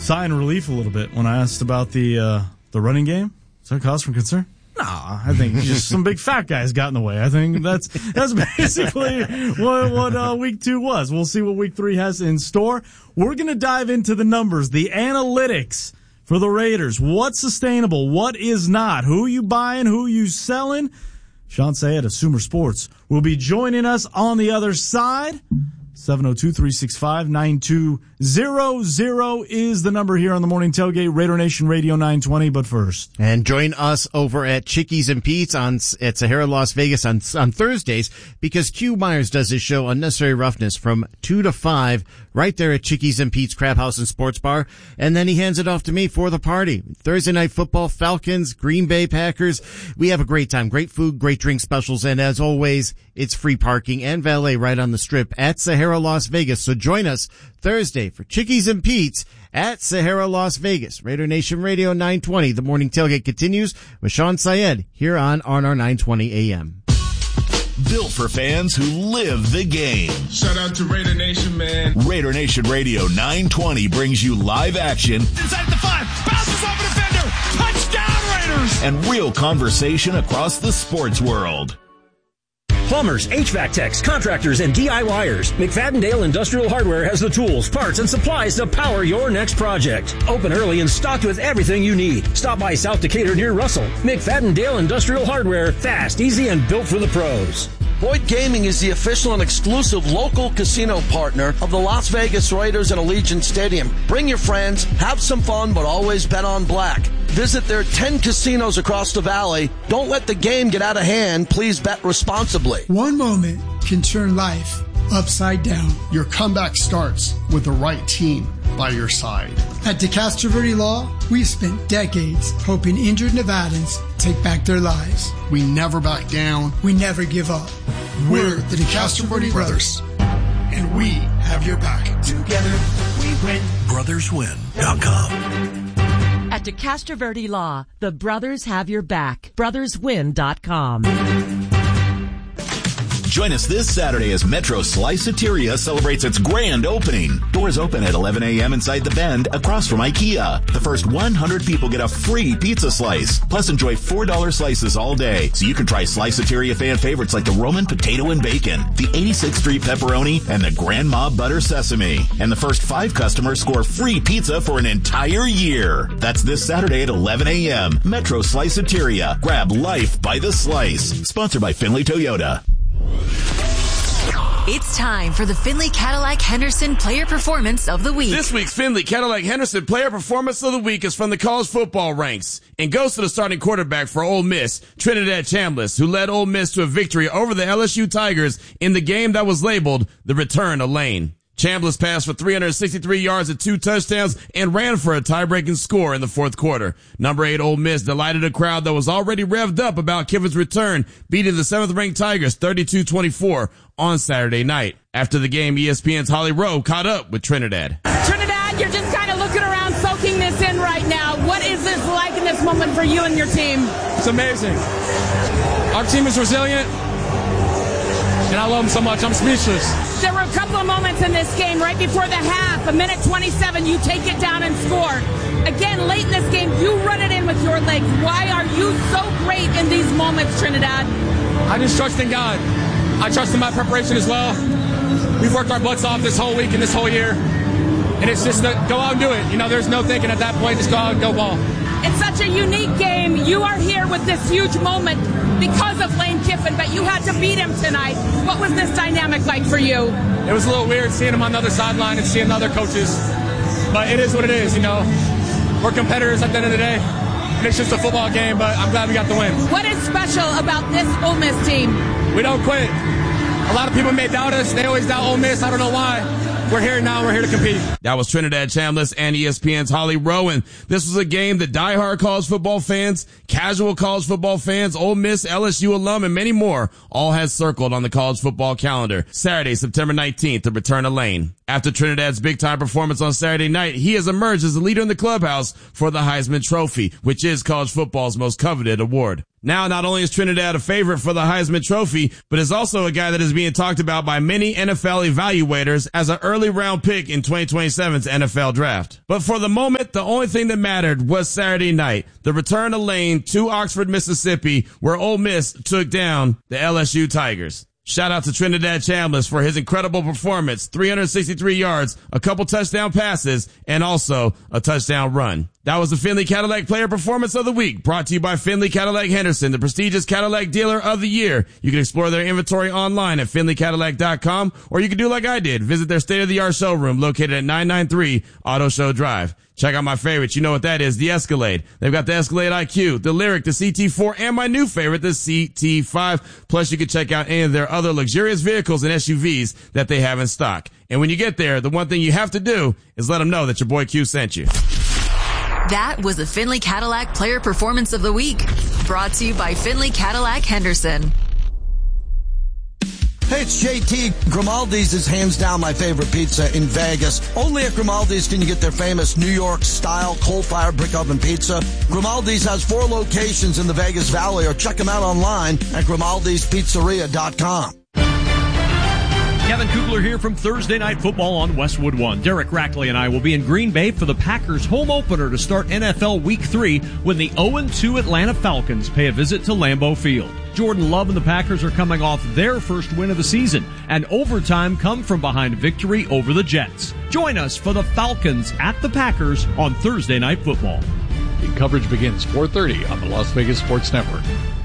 sigh in relief a little bit when I asked about the running game. Is that cause for concern? Nah, I think just some big fat guys got in the way. I think that's basically what week 2 was. We'll see what week 3 has in store. We're going to dive into the numbers, the analytics for the Raiders. What's sustainable? What is not? Who you buying? Who you selling? Sean Sayed of Sumer Sports will be joining us on the other side. 702-365-9200 is the number here on the Morning Tailgate, Raider Nation Radio 920. But first, and join us over at Chickies and Pete's at Sahara Las Vegas on Thursdays, because Q Myers does his show Unnecessary Roughness from 2 to 5 right there at Chickies and Pete's Crab House and Sports Bar, and then he hands it off to me for the party. Thursday night football, Falcons, Green Bay Packers. We have a great time, great food, great drink specials, and as always, it's free parking and valet right on the strip at Sahara Las Vegas. So join us Thursday for Chickies and Pete's at Sahara Las Vegas. Raider Nation Radio 920. The Morning Tailgate continues with Sean Sayed here on our 920 AM. Built for fans who live the game. Shout out to Raider Nation, man. Raider Nation Radio 920 brings you live action. Inside the 5. Bounces off a defender. Touchdown, Raiders. And real conversation across the sports world. Plumbers, HVAC techs, contractors, and DIYers. McFadden-Dale Industrial Hardware has the tools, parts, and supplies to power your next project. Open early and stocked with everything you need. Stop by South Decatur near Russell. McFadden-Dale Industrial Hardware. Fast, easy, and built for the pros. Boyd Gaming is the official and exclusive local casino partner of the Las Vegas Raiders and Allegiant Stadium. Bring your friends, have some fun, but always bet on black. Visit their 10 casinos across the valley. Don't let the game get out of hand. Please bet responsibly. One moment can turn life upside down. Your comeback starts with the right team by your side. At DeCastro Verde Law, we've spent decades helping injured Nevadans take back their lives. We never back down. We never give up. We're the DeCastro Verde Brothers, and we have your back. Together, we win. BrothersWin.com. At DeCastro Verde Law, the brothers have your back. BrothersWin.com. Join us this Saturday as Metro Sliceateria celebrates its grand opening. Doors open at 11 a.m. inside the Bend across from IKEA. The first 100 people get a free pizza slice. Plus enjoy $4 slices all day. So you can try Sliceateria fan favorites like the Roman potato and bacon, the 86th Street pepperoni, and the Grandma butter sesame. And the first 5 customers score free pizza for an entire year. That's this Saturday at 11 a.m. Metro Sliceateria. Grab life by the slice. Sponsored by Findlay Toyota. It's time for the Findlay Cadillac Henderson Player Performance of the Week. This week's Findlay Cadillac Henderson Player Performance of the Week is from the college football ranks and goes to the starting quarterback for Ole Miss, Trinidad Chambliss, who led Ole Miss to a victory over the LSU Tigers in the game that was labeled the Return of Lane. Chambliss passed for 363 yards and 2 touchdowns and ran for a tie-breaking score in the fourth quarter. Number 8 Ole Miss delighted a crowd that was already revved up about Kiffin's return, beating the 7th-ranked Tigers 32-24 on Saturday night. After the game, ESPN's Holly Rowe caught up with Trinidad. Trinidad, you're just kind of looking around, soaking this in right now. What is this like in this moment for you and your team? It's amazing. Our team is resilient, and I love them so much. I'm speechless. There were a couple of moments in this game right before the half. A minute 27, you take it down and score. Again, late in this game, you run it in with your legs. Why are you so great in these moments, Trinidad? I just trust in God. I trust in my preparation as well. We've worked our butts off this whole week and this whole year. And it's just go out and do it. You know, there's no thinking at that point. Just go out and go ball. It's such a unique game. You are here with this huge moment because of Lane Kiffin, but you had to beat him tonight. What was this dynamic like for you? It was a little weird seeing him on the other sideline and seeing the other coaches. But it is what it is, you know. We're competitors at the end of the day. And it's just a football game, but I'm glad we got the win. What is special about this Ole Miss team? We don't quit. A lot of people may doubt us. They always doubt Ole Miss. I don't know why. We're here now. We're here to compete. That was Trinidad Chambliss and ESPN's Holly Rowe. This was a game that diehard college football fans, casual college football fans, Ole Miss, LSU alum, and many more all had circled on the college football calendar. Saturday, September 19th, the Return of Lane. After Trinidad's big-time performance on Saturday night, he has emerged as the leader in the clubhouse for the Heisman Trophy, which is college football's most coveted award. Now, not only is Trinidad a favorite for the Heisman Trophy, but is also a guy that is being talked about by many NFL evaluators as an early round pick in 2027's NFL draft. But for the moment, the only thing that mattered was Saturday night, the return of Lane to Oxford, Mississippi, where Ole Miss took down the LSU Tigers. Shout out to Trinidad Chambliss for his incredible performance, 363 yards, a couple touchdown passes, and also a touchdown run. That was the Findlay Cadillac Player Performance of the Week, brought to you by Findlay Cadillac Henderson, the prestigious Cadillac Dealer of the Year. You can explore their inventory online at FindlayCadillac.com, or you can do like I did, visit their state-of-the-art showroom located at 993 Auto Show Drive. Check out my favorites. You know what that is, the Escalade. They've got the Escalade IQ, the Lyric, the CT4, and my new favorite, the CT5. Plus, you can check out any of their other luxurious vehicles and SUVs that they have in stock. And when you get there, the one thing you have to do is let them know that your boy Q sent you. That was the Findlay Cadillac Player Performance of the Week, brought to you by Findlay Cadillac Henderson. Hey, it's JT. Grimaldi's is hands down my favorite pizza in Vegas. Only at Grimaldi's can you get their famous New York-style coal-fired brick oven pizza. Grimaldi's has 4 locations in the Vegas Valley, or check them out online at Grimaldi'sPizzeria.com. Kevin Kugler here from Thursday Night Football on Westwood One. Derek Rackley and I will be in Green Bay for the Packers home opener to start NFL Week 3 when the 0-2 Atlanta Falcons pay a visit to Lambeau Field. Jordan Love and the Packers are coming off their first win of the season, and overtime come from behind victory over the Jets. Join us for the Falcons at the Packers on Thursday Night Football. The coverage begins 4:30 on the Las Vegas Sports Network.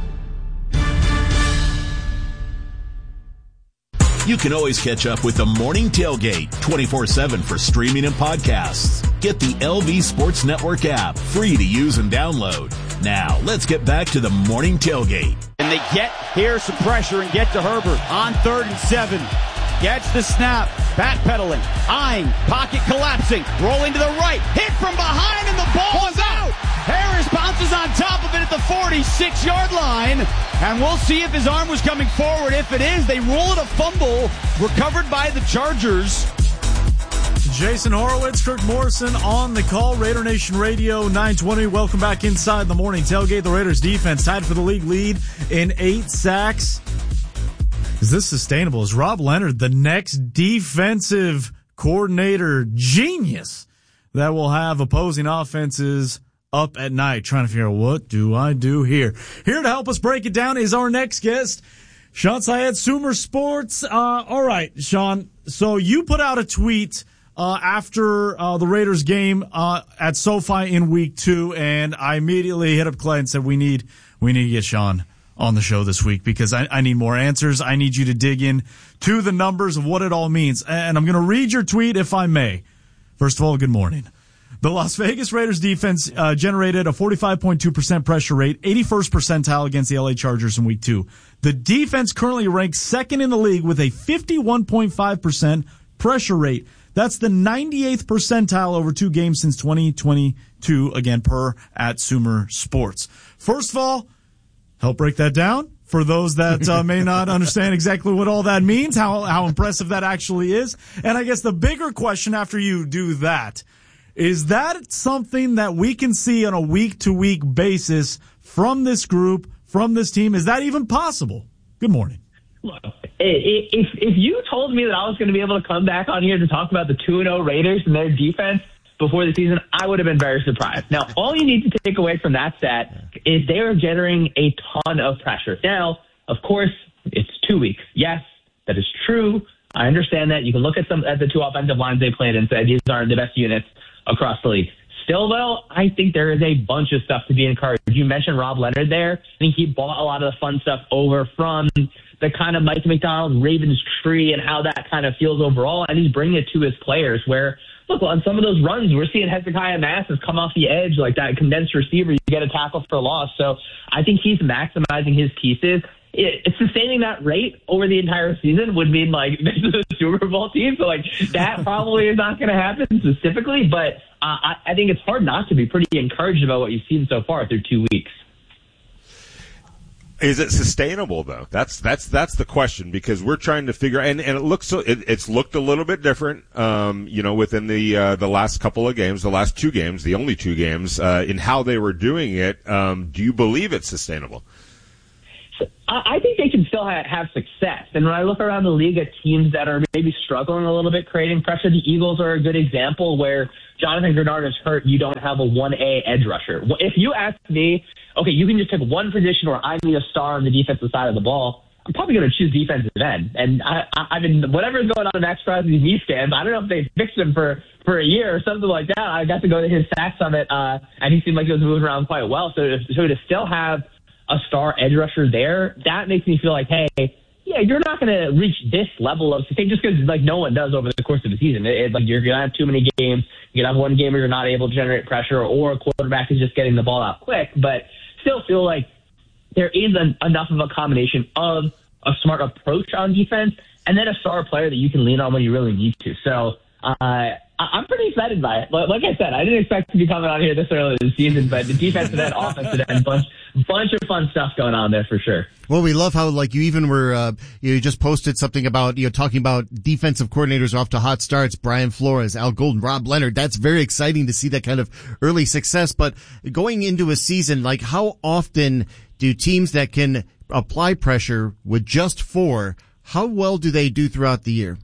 You can always catch up with the Morning Tailgate 24/7 for streaming and podcasts. Get the LV Sports Network app, free to use and download. Now, let's get back to the Morning Tailgate. And they get here some pressure and get to Herbert on 3rd and 7. Gets the snap, backpedaling, eyeing, pocket collapsing, rolling to the right, hit from behind, and the ball is out. Harris bounces on top of it at the 46-yard line, and we'll see if his arm was coming forward. If it is, they rule it a fumble, recovered by the Chargers. Jason Horowitz, Kirk Morrison on the call. Raider Nation Radio 920. Welcome back inside the Morning Tailgate. The Raiders defense tied for the league lead in 8 sacks. Is this sustainable? Is Rob Leonard the next defensive coordinator genius that will have opposing offenses up at night trying to figure out what do I do here? Here to help us break it down is our next guest, Sean Syed, Sumer Sports. All right, Sean. So you put out a tweet after the Raiders game at SoFi in week 2, and I immediately hit up Clay and said we need to get Sean on the show this week because I need more answers. I need you to dig in to the numbers of what it all means. And I'm going to read your tweet if I may. First of all, good morning. The Las Vegas Raiders defense generated a 45.2% pressure rate, 81st percentile against the LA Chargers in week 2. The defense currently ranks second in the league with a 51.5% pressure rate. That's the 98th percentile over 2 games since 2022, again, per at Sumer Sports. First of all, help break that down for those that may not understand exactly what all that means, how impressive that actually is. And I guess the bigger question after you do that, is that something that we can see on a week-to-week basis from this group, from this team? Is that even possible? Good morning. Look, if you told me that I was going to be able to come back on here to talk about the 2-0 Raiders and their defense before the season, I would have been very surprised. Now, all you need to take away from that stat is they are generating a ton of pressure. Now, of course, it's 2 weeks. Yes, that is true. I understand that. You can look at the 2 offensive lines they played and say these aren't the best units across the league. Still, though, I think there is a bunch of stuff to be encouraged. You mentioned Rob Leonard there. I think he bought a lot of the fun stuff over from the kind of Mike McDonald Ravens tree and how that kind of feels overall, and he's bringing it to his players where, look, on some of those runs, we're seeing Hezekiah Masses come off the edge like that condensed receiver. You get a tackle for a loss. So I think he's maximizing his pieces. Sustaining that rate over the entire season would mean, like, this is a Super Bowl team. So, like, that probably is not going to happen specifically. But I think it's hard not to be pretty encouraged about what you've seen so far through 2 weeks. Is it sustainable though? That's the question, because we're trying to figure, and it looks it's looked a little bit different, within the last couple of games, the last 2 games, the only 2 games, in how they were doing it. Do you believe it's sustainable? I think they can still have success. And when I look around the league at teams that are maybe struggling a little bit creating pressure, the Eagles are a good example where Jonathan Grenard is hurt. You don't have a 1A edge rusher. If you ask me, okay, you can just pick one position where I need a star on the defensive side of the ball, I'm probably going to choose defensive end. And I mean, whatever's going on in Max Crosby's knee scans, I don't know if they fixed him for a year or something like that. I got to go to his sack summit, and he seemed like he was moving around quite well. So to still have a star edge rusher there, that makes me feel like, hey, yeah, you're not going to reach this level of success just because like no one does over the course of the season. Like you're going to have too many games. You can have one game where you're not able to generate pressure, or a quarterback is just getting the ball out quick. But still feel like there is enough of a combination of a smart approach on defense and then a star player that you can lean on when you really need to. So I'm pretty excited by it. Like I said, I didn't expect to be coming on here this early this season, but the defensive end, offensive end, bunch of fun stuff going on there for sure. Well, we love how you even were you just posted something about talking about defensive coordinators off to hot starts. Brian Flores, Al Golden, Rob Leonard. That's very exciting to see that kind of early success. But going into a season, like how often do teams that can apply pressure with just 4, how well do they do throughout the year?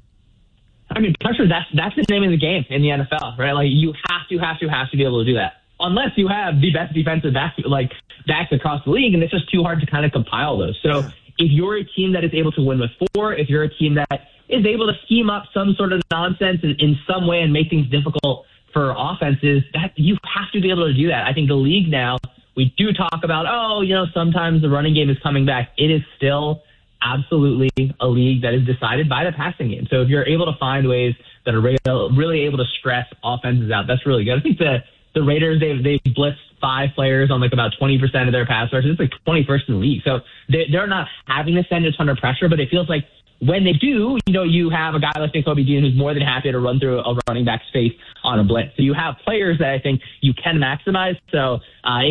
I mean, pressure, that's the name of the game in the NFL, right? Like, you have to be able to do that. Unless you have the best defensive backs across the league, and it's just too hard to kind of compile those. So if you're a team that is able to win with 4, if you're a team that is able to scheme up some sort of nonsense in some way and make things difficult for offenses, that you have to be able to do that. I think the league now, we do talk about, sometimes the running game is coming back. It is still absolutely a league that is decided by the passing game. So if you're able to find ways that are really able to stress offenses out, that's really good. I think the Raiders, they've blitzed 5 players on like about 20% of their pass rushes. It's like 21st in the league. So they're not having to send a ton of pressure, but it feels like when they do, you have a guy like Kobe Dean who's more than happy to run through a running back's face on a blitz. So you have players that I think you can maximize. So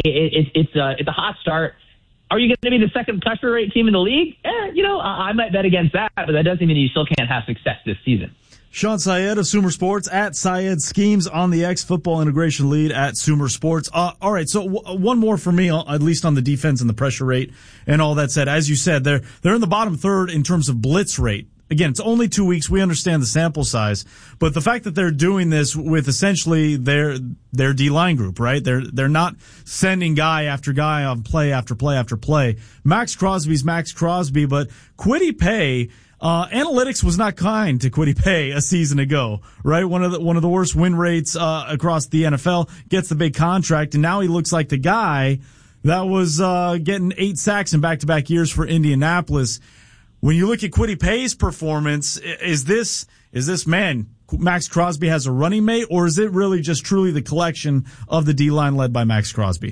it's a hot start. Are you going to be the second pressure rate team in the league? I might bet against that, but that doesn't mean you still can't have success this season. Sean Syed of Sumer Sports, at Syed Schemes on the X, football integration lead at Sumer Sports. All right, so one more for me, at least on the defense and the pressure rate and all that said. As you said, they're in the bottom third in terms of blitz rate. Again, it's only 2 weeks. We understand the sample size, but the fact that they're doing this with essentially their D-line group, right? They're not sending guy after guy on play after play after play. Max Crosby's Max Crosby, but Kwity Paye, analytics was not kind to Kwity Paye a season ago, right? One of the worst win rates across the NFL, gets the big contract, and now he looks like the guy that was getting 8 sacks in back-to-back years for Indianapolis. When you look at Kwity Paye's performance, is this man, Max Crosby has a running mate, or is it really just truly the collection of the D-line led by Max Crosby?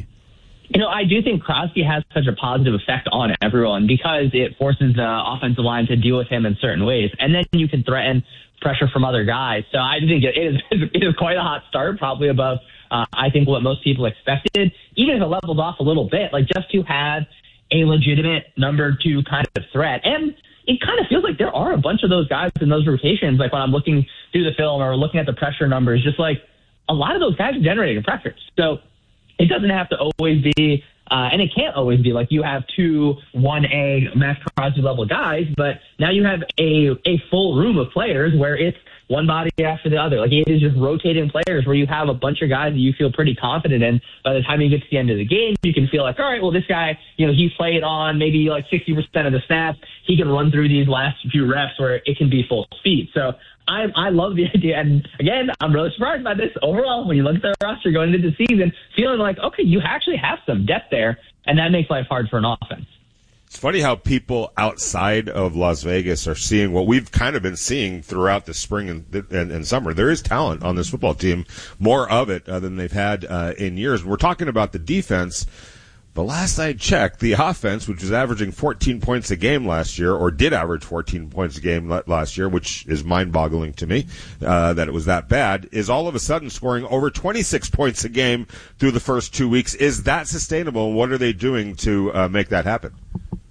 I do think Crosby has such a positive effect on everyone because it forces the offensive line to deal with him in certain ways. And then you can threaten pressure from other guys. So I think it is quite a hot start, probably above, I think, what most people expected. Even if it leveled off a little bit, like just to have a legitimate number 2 kind of threat. And it kind of feels like there are a bunch of those guys in those rotations. Like when I'm looking through the film or looking at the pressure numbers, just like a lot of those guys are generating pressures. So it doesn't have to always be, and it can't always be like you have 2 1A Max Crosby level guys, but now you have a full room of players where it's one body after the other. Like it is just rotating players where you have a bunch of guys that you feel pretty confident in. By the time you get to the end of the game, you can feel like, all right, well, this guy, he's played on maybe like 60% of the snaps. He can run through these last few reps where it can be full speed. So I love the idea. And again, I'm really surprised by this overall. When you look at the roster going into the season, feeling like, okay, you actually have some depth there, and that makes life hard for an offense. It's funny how people outside of Las Vegas are seeing what we've kind of been seeing throughout the spring and summer. There is talent on this football team, more of it than they've had in years. We're talking about the defense, but last I checked, the offense, which was averaging 14 points a game last year, or did average 14 points a game last year, which is mind-boggling to me that it was that bad, is all of a sudden scoring over 26 points a game through the first 2 weeks. Is that sustainable? What are they doing to make that happen?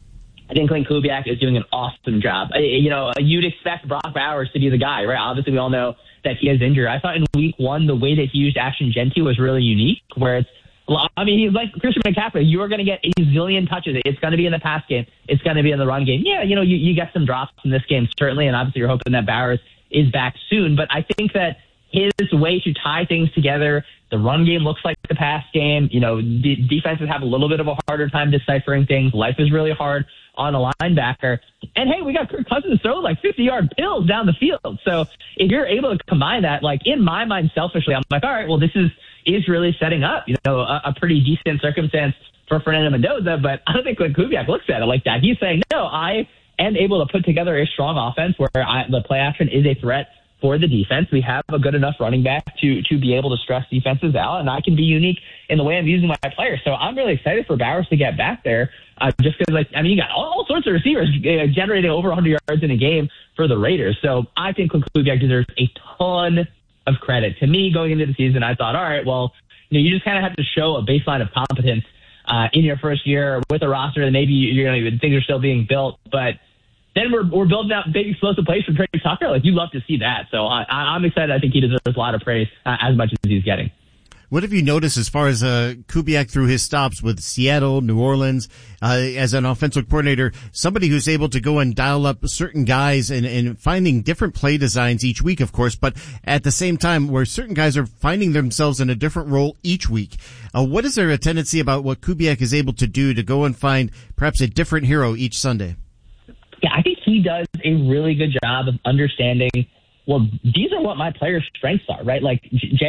I think Clint Kubiak is doing an awesome job. You'd expect Brock Bowers to be the guy, right? Obviously, we all know that he is injured. I thought in week 1, the way that he used Ashton Jeanty was really unique, where he's like Christian McCaffrey. You are going to get a zillion touches. It's going to be in the pass game. It's going to be in the run game. Yeah, you get some drops in this game, certainly, and obviously you're hoping that Bowers is back soon. But I think that his way to tie things together, the run game looks like the pass game. Defenses have a little bit of a harder time deciphering things. Life is really hard on a linebacker. And hey, we got Kirk Cousins throwing like 50-yard pills down the field. So if you're able to combine that, like in my mind, selfishly, I'm like, all right, well, this is really setting up, a pretty decent circumstance for Fernando Mendoza. But I don't think Clint Kubiak looks at it like that. He's saying, no, I am able to put together a strong offense where the play action is a threat for the defense. We have a good enough running back to be able to stress defenses out, and I can be unique in the way I'm using my players. So I'm really excited for Bowers to get back there, just because, you got all sorts of receivers generating over 100 yards in a game for the Raiders. So I think Clint Kubiak deserves a ton of credit. To me, going into the season, I thought, all right, well, you just kind of have to show a baseline of competence in your first year with a roster that maybe things are still being built, but then we're building out big explosive plays for Trey Tucker. Like, you love to see that. So I'm excited. I think he deserves a lot of praise as much as he's getting. What have you noticed as far as Kubiak through his stops with Seattle, New Orleans, as an offensive coordinator, somebody who's able to go and dial up certain guys and finding different play designs each week, of course, but at the same time where certain guys are finding themselves in a different role each week. What is there a tendency about what Kubiak is able to do to go and find perhaps a different hero each Sunday? Yeah, I think he does a really good job of understanding, well, these are what my players' strengths are, right? Like,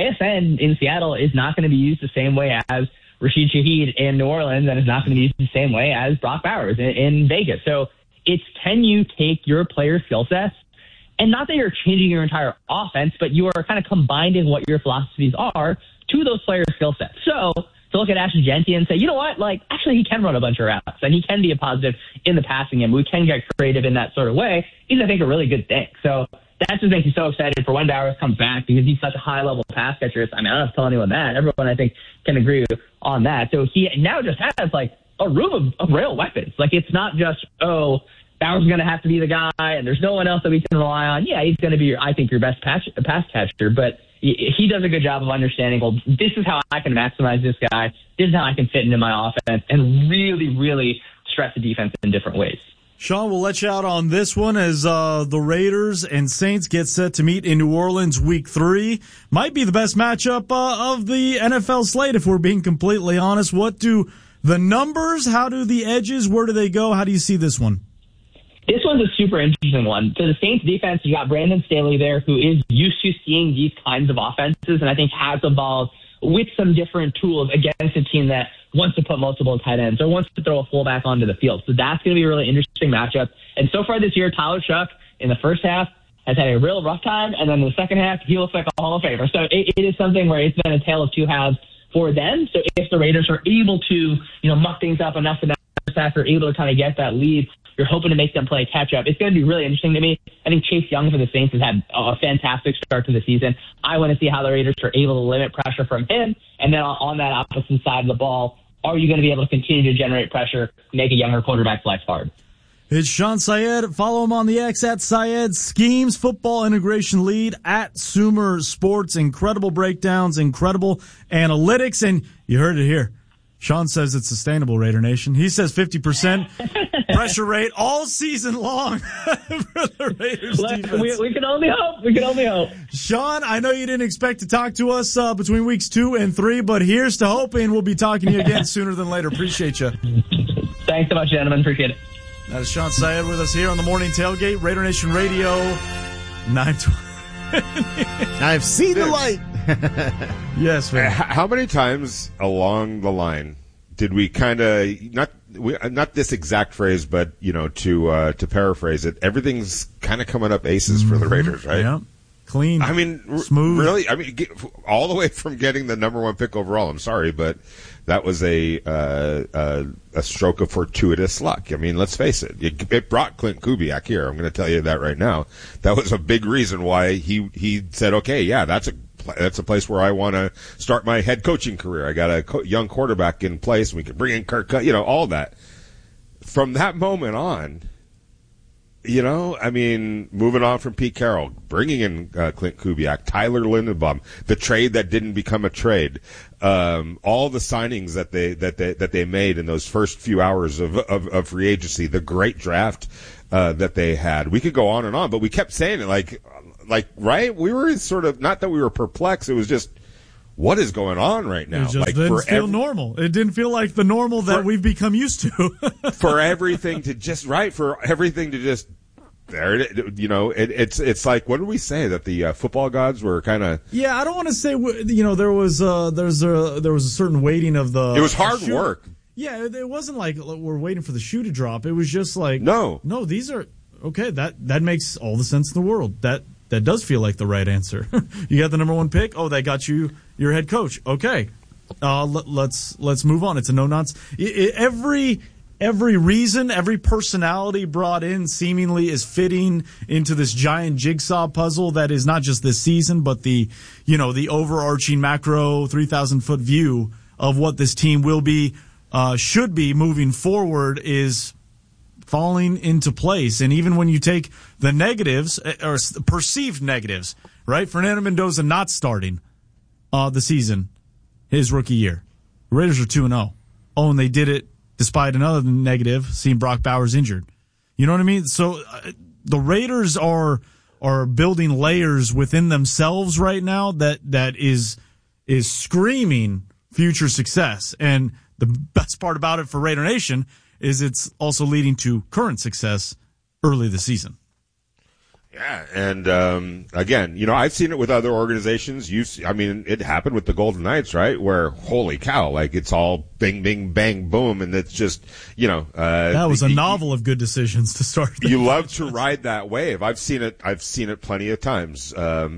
JSN in Seattle is not going to be used the same way as Rashid Shaheed in New Orleans, and is not going to be used the same way as Brock Bowers in Vegas. So it's, can you take your player skill sets, and not that you're changing your entire offense, but you are kind of combining what your philosophies are to those player skill sets. So to look at Ashton Jeanty and say, you know what, actually he can run a bunch of routes, and he can be a positive in the passing game. We can get creative in that sort of way. Is, I think, a really good thing. So that just makes me so excited for when Bowers comes back, because he's such a high-level pass catcher. I don't have to tell anyone that. Everyone, I think, can agree on that. So he now just has, a room of real weapons. It's not just, Bowers is going to have to be the guy, and there's no one else that we can rely on. Yeah, he's going to be, your best pass catcher, but he does a good job of understanding, well, this is how I can maximize this guy. This is how I can fit into my offense and really, really stress the defense in different ways. Sean, we'll let you out on this one as the Raiders and Saints get set to meet in New Orleans week 3. Might be the best matchup of the NFL slate, if we're being completely honest. What do the numbers, how do the edges, where do they go? How do you see this one? This one's a super interesting one. For the Saints defense, you got Brandon Staley there, who is used to seeing these kinds of offenses, and I think has evolved with some different tools against a team that wants to put multiple tight ends or wants to throw a fullback onto the field. So that's going to be a really interesting matchup. And so far this year, Tyler Shough in the first half has had a real rough time, and then in the second half, he looks like a Hall of Famer. So it is something where it's been a tale of two halves for them. So if the Raiders are able to, muck things up enough in that first half, are able to kind of get that lead, you're hoping to make them play catch-up. It's going to be really interesting to me. I think Chase Young for the Saints has had a fantastic start to the season. I want to see how the Raiders are able to limit pressure from him. And then on that opposite side of the ball, are you going to be able to continue to generate pressure, make a younger quarterback's life hard? It's Sean Syed. Follow him on the X at Syed Schemes, football integration lead at Sumer Sports. Incredible breakdowns, incredible analytics, and you heard it here. Sean says it's sustainable, Raider Nation. He says 50% pressure rate all season long for the Raiders defense. We can only hope. We can only hope. Sean, I know you didn't expect to talk to us between weeks 2 and 3, but here's to hoping we'll be talking to you again sooner than later. Appreciate you. Thanks so much, gentlemen. Appreciate it. That is Sean Syed with us here on the Morning Tailgate, Raider Nation Radio 920. I've seen the light. Yes, man. How many times along the line did we kind of not this exact phrase, but to paraphrase it, everything's kind of coming up aces for the Raiders, right? Yeah, clean. I mean, smooth. Really, I mean, all the way from getting the number 1 pick overall. I'm sorry, but that was a stroke of fortuitous luck. I mean, let's face it. It brought Clint Kubiak here. I'm going to tell you that right now. That was a big reason why he said, okay, yeah, that's a place where I want to start my head coaching career. I got a young quarterback in place. We can bring in Kirk, all that. from that moment on, you know, I mean, moving on from Pete Carroll, bringing in Clint Kubiak, Tyler Linderbaum, the trade that didn't become a trade, all the signings that they made in those first few hours of free agency, the great draft that they had. We could go on and on, but we kept saying it like right? We were sort of, not that we were perplexed, it was just, what is going on right now? It just didn't feel normal. It didn't feel like the normal that we've become used to. for everything to just there, you know, it's like, what did we say, that the football gods were kind of? Yeah, I don't want to say, you know, there was a certain waiting of the. It was hard work. Yeah, it wasn't like we're waiting for the shoe to drop. It was just like, no, these are okay. That makes all the sense in the world. That does feel like the right answer. You got the number 1 pick. Oh, that got you your head coach. Okay, let's move on. It's a no nonsense. Every reason, every personality brought in seemingly is fitting into this giant jigsaw puzzle that is not just this season, but the overarching macro 3,000-foot view of what this team will be, should be moving forward is falling into place. And even when you take the negatives, or perceived negatives, right? Fernando Mendoza not starting the season, his rookie year. The Raiders are 2-0. Oh, and they did it despite another negative, seeing Brock Bowers injured. You know what I mean? So the Raiders are building layers within themselves right now that is screaming future success. And the best part about it for Raider Nation is it's also leading to current success early this season. Yeah, and again, you know, I've seen it with other organizations. It happened with the Golden Knights, right? Where, holy cow, like, it's all bing, bing, bang, boom, and it's just, you know. That was a novel of good decisions to start. You love to ride that wave. I've seen it plenty of times,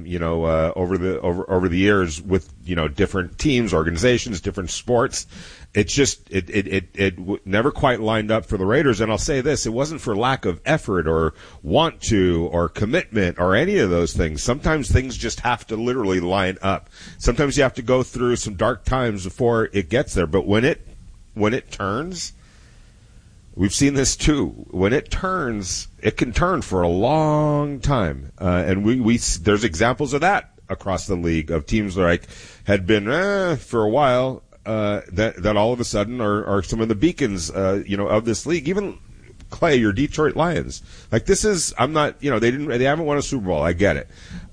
over the years with, you know, different teams, organizations, different sports. It's just, it never quite lined up for the Raiders. And I'll say this, it wasn't for lack of effort or want to or commitment or any of those things. Sometimes things just have to literally line up. Sometimes you have to go through some dark times before it gets there. But when it turns, we've seen this too. When it turns, it can turn for a long time. And there's examples of that across the league of teams like had been, for a while, that all of a sudden are some of the beacons, of this league. Even Clay, your Detroit Lions. Like, this is, I'm not, you know, they haven't won a Super Bowl. I get it.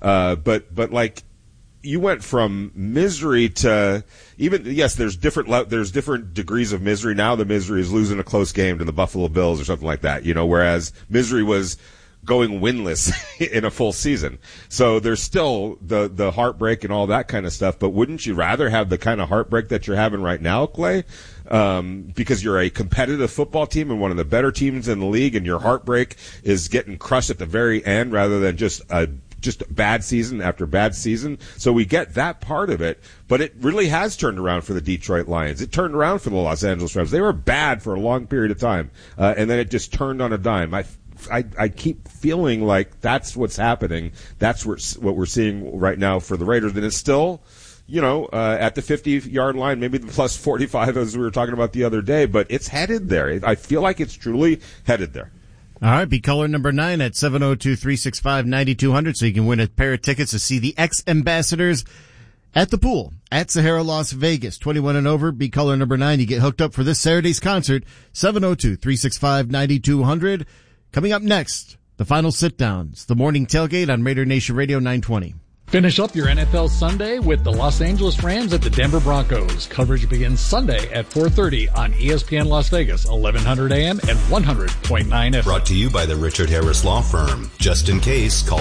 But like, you went from misery to even, yes, there's different degrees of misery. Now the misery is losing a close game to the Buffalo Bills or something like that, you know, whereas misery was going winless in a full season. So there's still the heartbreak and all that kind of stuff, but wouldn't you rather have the kind of heartbreak that you're having right now, Clay? Because you're a competitive football team and one of the better teams in the league, and your heartbreak is getting crushed at the very end rather than just bad season after bad season. So we get that part of it, but it really has turned around for the Detroit Lions. It turned around for the Los Angeles Rams. They were bad for a long period of time, and then it just turned on a dime. I keep feeling like that's what's happening. That's what we're seeing right now for the Raiders. And it's still, you know, at the 50-yard line, maybe the plus 45 as we were talking about the other day, but it's headed there. I feel like it's truly headed there. All right, be caller number 9 at 702-365-9200 so you can win a pair of tickets to see the X-Ambassadors at the pool at Sahara Las Vegas. 21 and over, be caller number 9. You get hooked up for this Saturday's concert, 702-365-9200. Coming up next, the final sit-downs, the morning tailgate on Raider Nation Radio 920. Finish up your NFL Sunday with the Los Angeles Rams at the Denver Broncos. Coverage begins Sunday at 4:30 on ESPN Las Vegas, 1100 AM and 100.9 FM. Brought to you by the Richard Harris Law Firm. Just in case, call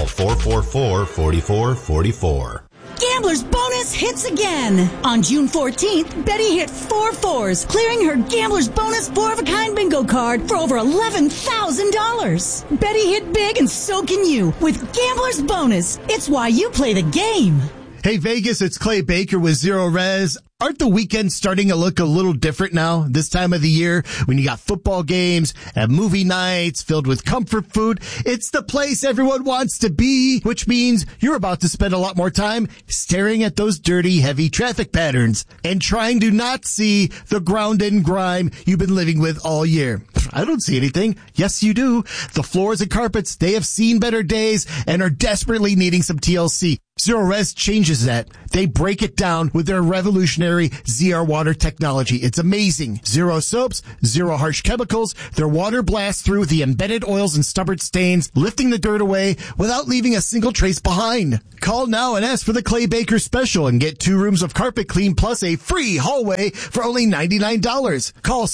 444-4444. Gambler's Bonus hits again. On June 14th, Betty hit 4 4s, clearing her Gambler's Bonus 4-of-a-kind bingo card for over $11,000. Betty hit big, and so can you with Gambler's Bonus. It's why you play the game. Hey, Vegas, it's Clay Baker with Zero Res. Aren't the weekends starting to look a little different now this time of the year when you got football games and movie nights filled with comfort food? It's the place everyone wants to be, which means you're about to spend a lot more time staring at those dirty, heavy traffic patterns and trying to not see the ground and grime you've been living with all year. I don't see anything. Yes, you do. The floors and carpets, they have seen better days and are desperately needing some TLC. Zero Res changes that. They break it down with their revolutionary ZR water technology. It's amazing. Zero soaps, zero harsh chemicals. Their water blasts through the embedded oils and stubborn stains, lifting the dirt away without leaving a single trace behind. Call now and ask for the Clay Baker special and get 2 rooms of carpet clean plus a free hallway for only $99. Call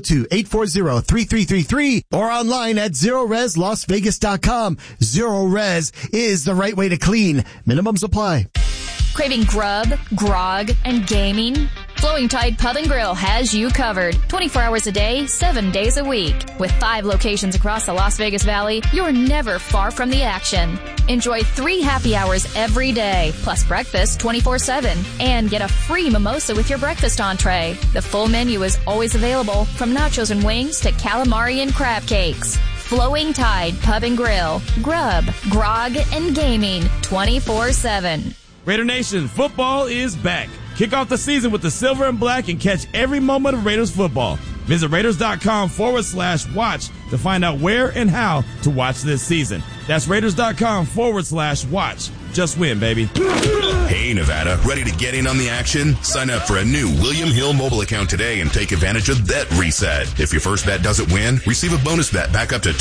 702-840-3333 or online at ZeroResLasVegas.com. Zero Res is the right way to clean. Minimums apply. Craving grub, grog, and gaming? Flowing Tide Pub and Grill has you covered. 24 hours a day, 7 days a week. With 5 locations across the Las Vegas Valley, you're never far from the action. Enjoy 3 happy hours every day, plus breakfast 24/7. And get a free mimosa with your breakfast entree. The full menu is always available, from nachos and wings to calamari and crab cakes. Flowing Tide Pub and Grill. Grub, grog, and gaming 24/7. Raider Nation, football is back. Kick off the season with the silver and black and catch every moment of Raiders football. Visit Raiders.com/watch to find out where and how to watch this season. That's Raiders.com/watch. Just win, baby. Hey, Nevada, ready to get in on the action? Sign up for a new William Hill mobile account today and take advantage of Bet Reset. If your first bet doesn't win, receive a bonus bet back up to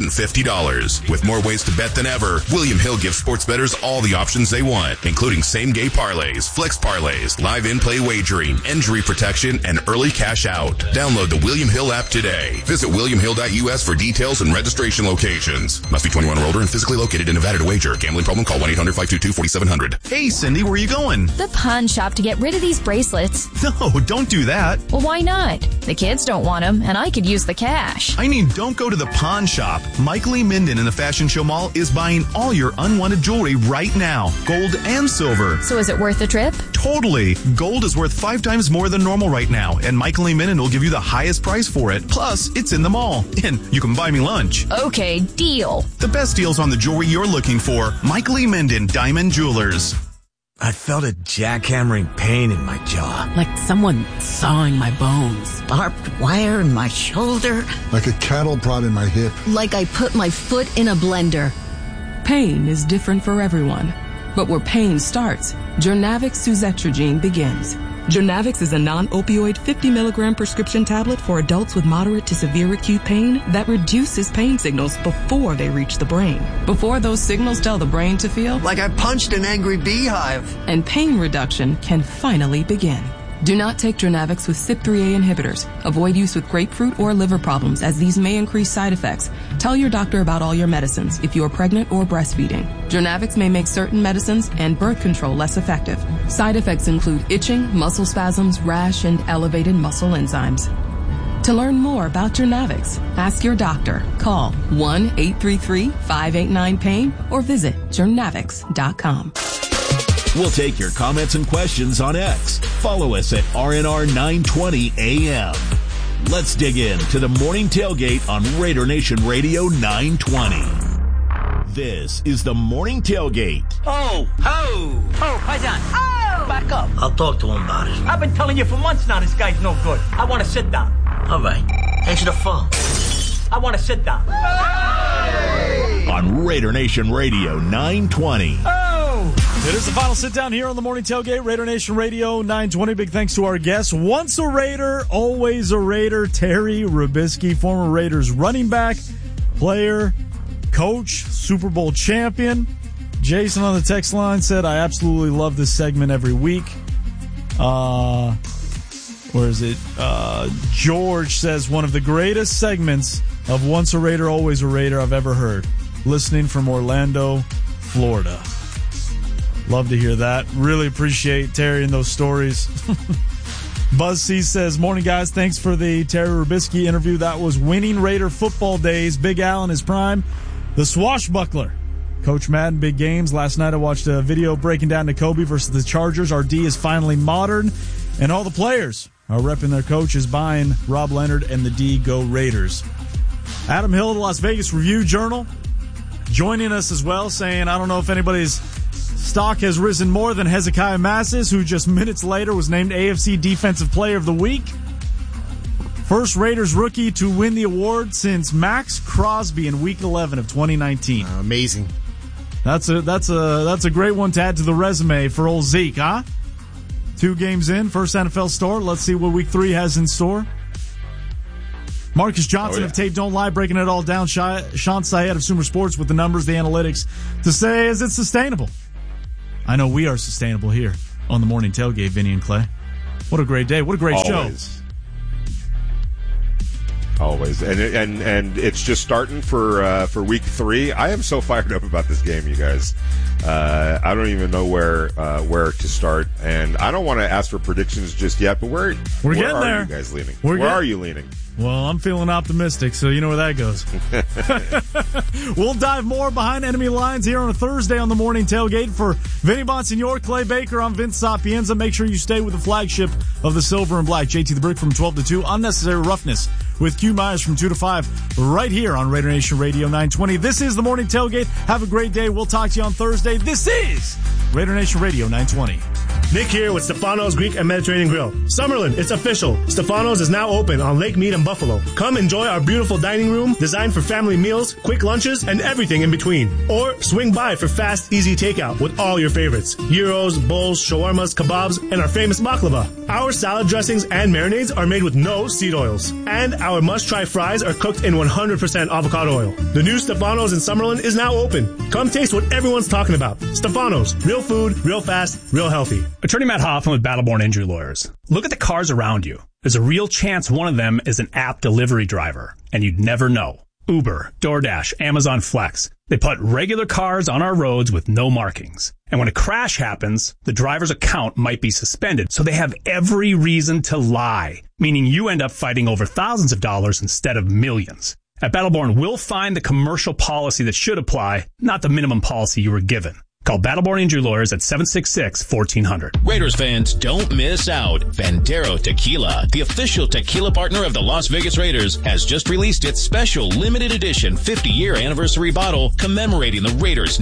$250. With more ways to bet than ever, William Hill gives sports bettors all the options they want, including same-game parlays, flex parlays, live in-play wagering, injury protection, and early cash out. Download the William Hill app today. Visit WilliamHill.us for details and registration locations. Must be 21 or older and physically located in Nevada to wager. Gambling problem? Call 1-800-522-4700. Hey, Cindy, where are you going? The pawn shop to get rid of these bracelets. No, don't do that. Well, why not? The kids don't want them, and I could use the cash. I mean, don't go to the pawn shop. Mike Lee Minden in the Fashion Show Mall is buying all your unwanted jewelry right now. Gold and silver. So is it worth the trip? Totally. Gold is worth 5 times more than normal right now, and Mike Lee Minden will give you the highest price for it. Plus, it's in the mall, and you can buy me lunch. Okay, deal. The best deals on the jewelry you're looking for. Mike Lee Minden, Diamond Jewelers. I felt a jackhammering pain in my jaw. Like someone sawing my bones. Barbed wire in my shoulder. Like a cattle prod in my hip. Like I put my foot in a blender. Pain is different for everyone. But where pain starts, Journavx suzetrigine begins. Journavx is a non-opioid 50 milligram prescription tablet for adults with moderate to severe acute pain that reduces pain signals before they reach the brain. Before those signals tell the brain to feel like I punched an angry beehive. And pain reduction can finally begin. Do not take Journavx with CYP3A inhibitors. Avoid use with grapefruit or liver problems, as these may increase side effects. Tell your doctor about all your medicines if you are pregnant or breastfeeding. Journavx may make certain medicines and birth control less effective. Side effects include itching, muscle spasms, rash, and elevated muscle enzymes. To learn more about Journavx, ask your doctor. Call 1-833-589-PAIN or visit journavx.com. We'll take your comments and questions on X. Follow us at RNR920AM. Let's dig in to the morning tailgate on Raider Nation Radio 920. This is the morning tailgate. Oh, Paisan. Oh! Back up. I'll talk to him about it. I've been telling you for months now this guy's no good. I want to sit down. All right. Answer the phone. I want to sit down. Hey! On Raider Nation Radio 920. It is the final sit down here on the morning tailgate, Raider Nation Radio 920. Big thanks to our guests. Once a Raider, always a Raider, Terry Rubisky, former Raiders running back, player, coach, Super Bowl champion. Jason on the text line said, I absolutely love this segment every week. Where is it? George says, one of the greatest segments of Once a Raider, Always a Raider I've ever heard. Listening from Orlando, Florida. Love to hear that. Really appreciate Terry and those stories. Buzz C says, morning, guys. Thanks for the Terry Rubisky interview. That was winning Raider football days. Big Al in his prime. The swashbuckler. Coach Madden, big games. Last night I watched a video breaking down Nakobe versus the Chargers. Our D is finally modern. And all the players are repping their coaches, buying Rob Leonard and the D. Go Raiders. Adam Hill of the Las Vegas Review-Journal joining us as well, saying, I don't know if anybody's stock has risen more than Hezekiah Massis, who just minutes later was named AFC Defensive Player of the Week. First Raiders rookie to win the award since Max Crosby in Week 11 of 2019. Amazing. That's a great one to add to the resume for old Zeke, huh? 2 games in, first NFL start. Let's see what Week 3 has in store. Marcus Johnson of Tape Don't Lie breaking it all down. Sean Syed of Sumer Sports with the numbers, the analytics to say, is it sustainable? I know we are sustainable here on the Morning Tailgate, Vinny and Clay. What a great day. What a great show. Always. And it's just starting for Week 3. I am so fired up about this game, you guys. I don't even know where to start, and I don't want to ask for predictions just yet, but where getting there. Are you guys leaning? Where are you leaning? Well, I'm feeling optimistic, so you know where that goes. We'll dive more behind enemy lines here on a Thursday on the Morning Tailgate. For Vinny Bonsignore, Clay Baker, I'm Vince Sapienza. Make sure you stay with the flagship of the Silver and Black, JT the Brick from 12 to 2. Unnecessary Roughness with Q Myers from 2 to 5 right here on Raider Nation Radio 920. This is the Morning Tailgate. Have a great day. We'll talk to you on Thursday. This is Raider Nation Radio 920. Nick here with Stefano's Greek and Mediterranean Grill. Summerlin, it's official. Stefano's is now open on Lake Mead and Buffalo. Come enjoy our beautiful dining room designed for family meals, quick lunches, and everything in between. Or swing by for fast, easy takeout with all your favorites. Gyros, bowls, shawarmas, kebabs, and our famous baklava. Our salad dressings and marinades are made with no seed oils. And our must-try fries are cooked in 100% avocado oil. The new Stefano's in Summerlin is now open. Come taste what everyone's talking about. Stefano's. Real food, real fast, real healthy. Attorney Matt Hoffman with Battleborn Injury Lawyers. Look at the cars around you. There's a real chance one of them is an app delivery driver, and you'd never know. Uber, DoorDash, Amazon Flex. They put regular cars on our roads with no markings. And when a crash happens, the driver's account might be suspended, so they have every reason to lie, meaning you end up fighting over thousands of dollars instead of millions. At Battleborn, we'll find the commercial policy that should apply, not the minimum policy you were given. Call Battleborn Injury Lawyers at 766-1400. Raiders fans, don't miss out. Bandero Tequila, the official tequila partner of the Las Vegas Raiders, has just released its special limited edition 50-year anniversary bottle commemorating the Raiders'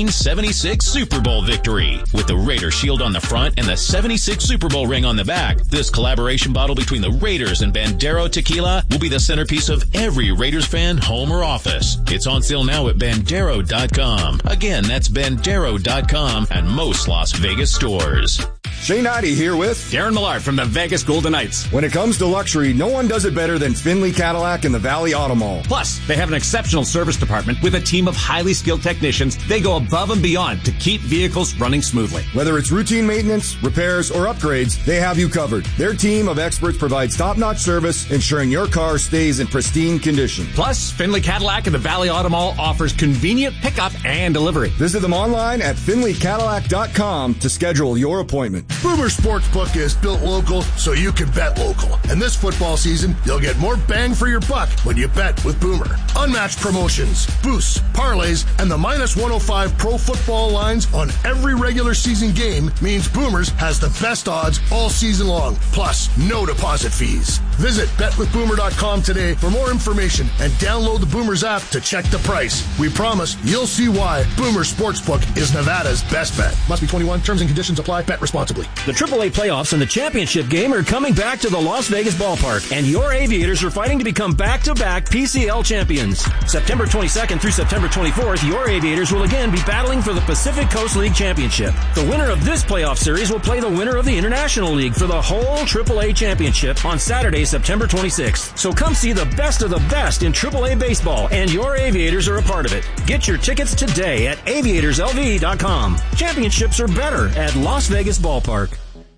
1976 Super Bowl victory. With the Raider shield on the front and the 76 Super Bowl ring on the back, this collaboration bottle between the Raiders and Bandero Tequila will be the centerpiece of every Raiders fan home or office. It's on sale now at Bandero.com. Again, that's Bandero.com and most Las Vegas stores. Shane Ivey here with Darren Millard from the Vegas Golden Knights. When it comes to luxury, no one does it better than Finley Cadillac and the Valley Auto Mall. Plus, they have an exceptional service department with a team of highly skilled technicians. They go above and beyond to keep vehicles running smoothly. Whether it's routine maintenance, repairs, or upgrades, they have you covered. Their team of experts provides top-notch service, ensuring your car stays in pristine condition. Plus, Finley Cadillac and the Valley Auto Mall offers convenient pickup and delivery. Visit them online at FinleyCadillac.com to schedule your appointment. Boomer Sportsbook is built local so you can bet local. And this football season, you'll get more bang for your buck when you bet with Boomer. Unmatched promotions, boosts, parlays, and the minus 105 pro football lines on every regular season game means Boomers has the best odds all season long. Plus, no deposit fees. Visit betwithboomer.com today for more information and download the Boomers app to check the price. We promise you'll see why Boomer Sportsbook is Nevada's best bet. Must be 21. Terms and conditions apply. Bet responsibly. The AAA playoffs and the championship game are coming back to the Las Vegas ballpark, and your Aviators are fighting to become back-to-back PCL champions. September 22nd through September 24th, your Aviators will again be battling for the Pacific Coast League championship. The winner of this playoff series will play the winner of the International League for the whole AAA championship on Saturday, September 26th. So come see the best of the best in AAA baseball, and your Aviators are a part of it. Get your tickets today at aviatorslv.com. Championships are better at Las Vegas Ballpark.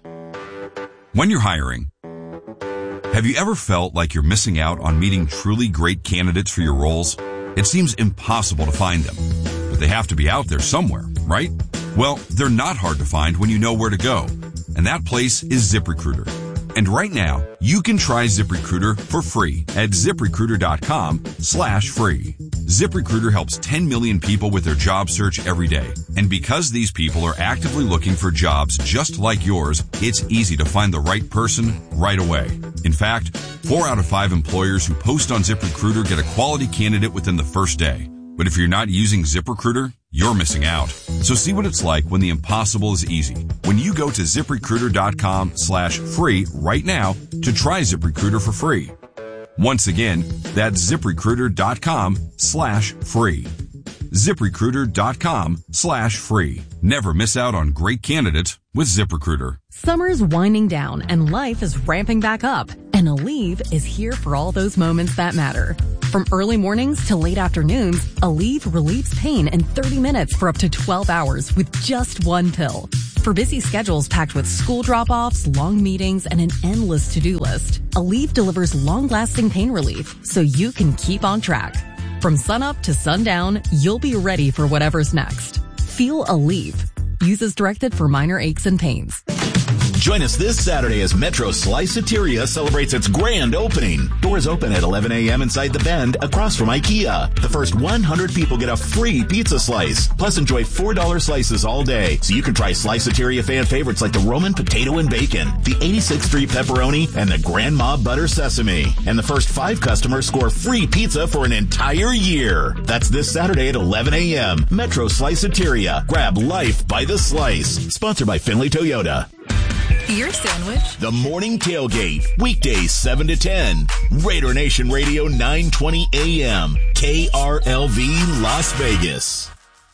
When you're hiring, have you ever felt like you're missing out on meeting truly great candidates for your roles? It seems impossible to find them, but they have to be out there somewhere, right? Well, they're not hard to find when you know where to go, and that place is ZipRecruiter. And right now, you can try ZipRecruiter for free at ZipRecruiter.com/free. ZipRecruiter helps 10 million people with their job search every day. And because these people are actively looking for jobs just like yours, it's easy to find the right person right away. In fact, 4 out of 5 employers who post on ZipRecruiter get a quality candidate within the first day. But if you're not using ZipRecruiter, you're missing out. So see what it's like when the impossible is easy. When you go to ZipRecruiter.com/free right now to try ZipRecruiter for free. Once again, that's ZipRecruiter.com/free. ZipRecruiter.com/free. Never miss out on great candidates with ZipRecruiter. Summer's winding down and life is ramping back up. And Aleve is here for all those moments that matter. From early mornings to late afternoons, Aleve relieves pain in 30 minutes for up to 12 hours with just one pill. For busy schedules packed with school drop-offs, long meetings, and an endless to-do list, Aleve delivers long-lasting pain relief so you can keep on track. From sunup to sundown, you'll be ready for whatever's next. Feel Aleve. Use as directed for minor aches and pains. Join us this Saturday as Metro Sliceateria celebrates its grand opening. Doors open at 11 a.m. inside the Bend across from IKEA. The first 100 people get a free pizza slice. Plus enjoy $4 slices all day so you can try Sliceateria fan favorites like the Roman potato and bacon, the 86th Street pepperoni, and the Grandma butter sesame. And the first 5 customers score free pizza for an entire year. That's this Saturday at 11 a.m. Metro Sliceateria. Grab life by the slice. Sponsored by Finley Toyota. Your sandwich. The Morning Tailgate. Weekdays 7 to 10. Raider Nation Radio 920 AM. KRLV Las Vegas.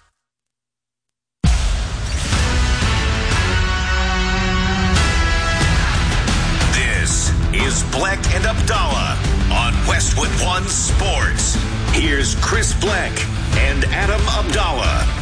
This is Bleck and Abdallah on Westwood One Sports. Here's Chris Bleck and Adam Abdallah.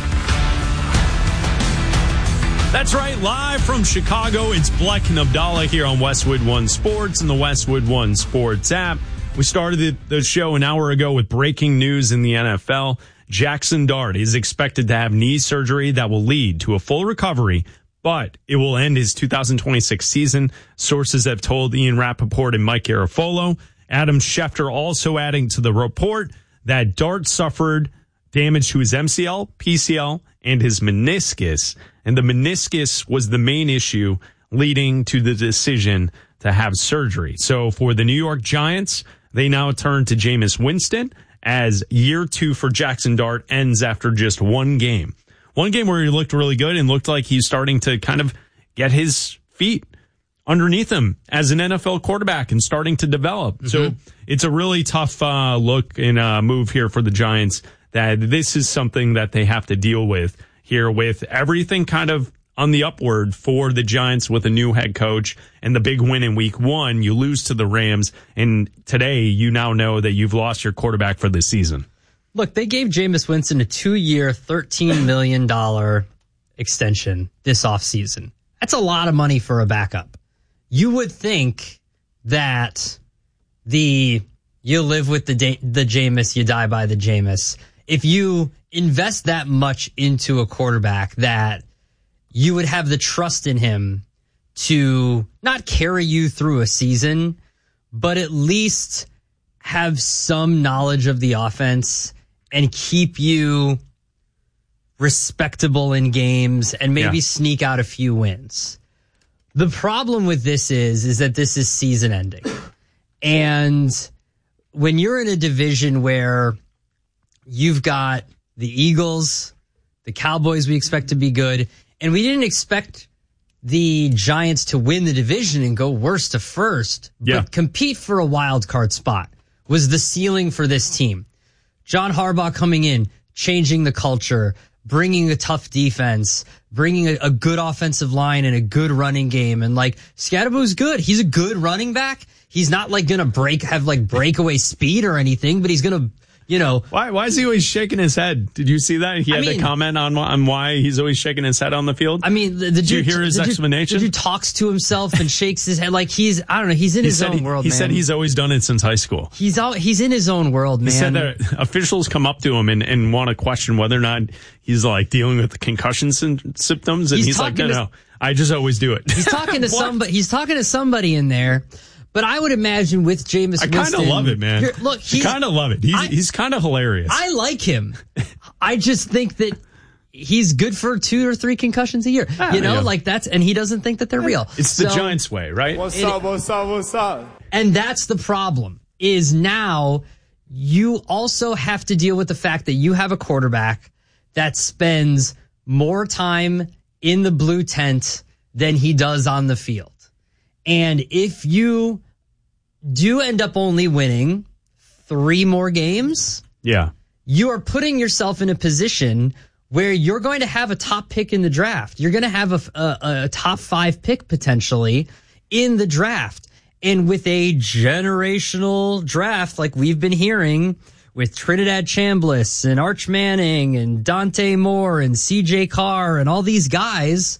That's right, live from Chicago, it's Bleck and Abdallah here on Westwood One Sports and the Westwood One Sports app. We started the show an hour ago with breaking news in the NFL. Jackson Dart is expected to have knee surgery that will lead to a full recovery, but it will end his 2026 season. Sources have told Ian Rappaport and Mike Garafolo. Adam Schefter also adding to the report that Dart suffered damage to his MCL, PCL, and his meniscus. And the meniscus was the main issue leading to the decision to have surgery. So for the New York Giants, they now turn to Jameis Winston as year 2 for Jackson Dart ends after just one game. One game where he looked really good and looked like he's starting to kind of get his feet underneath him as an NFL quarterback and starting to develop. Mm-hmm. So it's a really tough look and move here for the Giants, that this is something that they have to deal with here, with everything kind of on the upward for the Giants with a new head coach and the big win in week 1. You lose to the Rams, and today you now know that you've lost your quarterback for the season. Look, they gave Jameis Winston a 2-year, $13 million extension this offseason. That's a lot of money for a backup. You would think that you live with the Jameis, you die by the Jameis. If you invest that much into a quarterback, that you would have the trust in him to not carry you through a season, but at least have some knowledge of the offense and keep you respectable in games and maybe sneak out a few wins. The problem with this is that this is season ending. And when you're in a division where you've got the Eagles, the Cowboys we expect to be good, and we didn't expect the Giants to win the division and go worst to first, but compete for a wild card spot was the ceiling for this team. John Harbaugh coming in, changing the culture, bringing a tough defense, bringing a good offensive line and a good running game. And like, Scadaboo's good. He's a good running back. He's not like going to have breakaway speed or anything, but he's going to, Why is he always shaking his head? Did you see that? He had a comment on why he's always shaking his head on the field. I mean, did you hear his explanation? The dude talks to himself and shakes his head like he's in his own world, man. He said he's always done it since high school. He's in his own world, man. He said that officials come up to him and want to question whether or not he's like dealing with the concussion symptoms, and he's like, no, I just always do it. He's talking to somebody. He's talking to somebody in there. But I would imagine with Jameis Winston, I kind of love it, man. Look, I kind of love it. He's kind of hilarious. I like him. I just think that he's good for 2 or 3 concussions a year. And he doesn't think that they're real. It's the Giants way, right? What's up? And that's the problem, is now you also have to deal with the fact that you have a quarterback that spends more time in the blue tent than he does on the field. And if you do end up only winning 3 more games, yeah, you are putting yourself in a position where you're going to have a top pick in the draft. You're going to have a top 5 pick potentially in the draft. And with a generational draft like we've been hearing with Trinidad Chambliss and Arch Manning and Dante Moore and CJ Carr and all these guys,